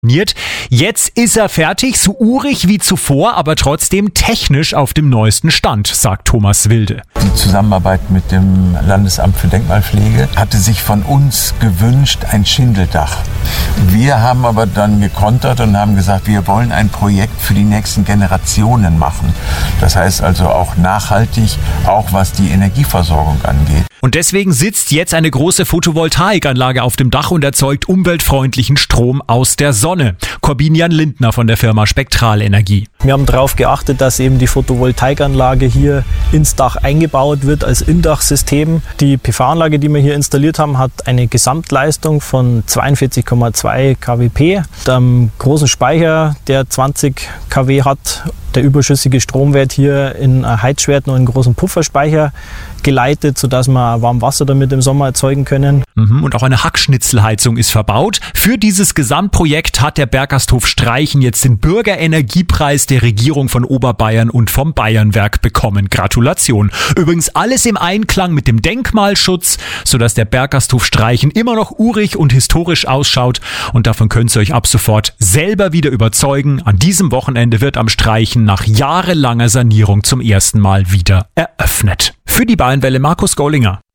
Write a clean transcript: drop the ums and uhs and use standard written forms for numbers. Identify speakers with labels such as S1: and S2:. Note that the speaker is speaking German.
S1: Jetzt ist er fertig, so urig wie zuvor, aber trotzdem technisch auf dem neuesten Stand, sagt Thomas Wilde.
S2: Die Zusammenarbeit mit dem Landesamt für Denkmalpflege hatte sich von uns gewünscht, ein Schindeldach. Wir haben aber dann gekontert und haben gesagt, wir wollen ein Projekt für die nächsten Generationen machen. Das heißt also auch nachhaltig, auch was die Energieversorgung angeht.
S1: Und deswegen sitzt jetzt eine große Photovoltaikanlage auf dem Dach und erzeugt umweltfreundlichen Strom aus der Sonne. Corbinian Lindner von der Firma Spektralenergie.
S3: Wir haben darauf geachtet, dass eben die Photovoltaikanlage hier ins Dach eingebaut wird als Indachsystem. Die PV-Anlage, die wir hier installiert haben, hat eine Gesamtleistung von 42,2 kWp. Am großen Speicher, der 20 kW hat, der überschüssige Strom wird hier in Heizschwert und einen großen Pufferspeicher geleitet, sodass wir warm Wasser damit im Sommer erzeugen können.
S1: Und auch eine Hackschnitzelheizung ist verbaut. Für dieses Gesamtprojekt hat der Berggasthof Streichen jetzt den Bürgerenergiepreis der Regierung von Oberbayern und vom Bayernwerk bekommen. Gratulation. Übrigens alles im Einklang mit dem Denkmalschutz, sodass der Berggasthof Streichen immer noch urig und historisch ausschaut. Und davon könnt ihr euch ab sofort selber wieder überzeugen. An diesem Wochenende wird am Streichen nach jahrelanger Sanierung zum ersten Mal wieder eröffnet. Für die Bayernwelle Markus Gollinger.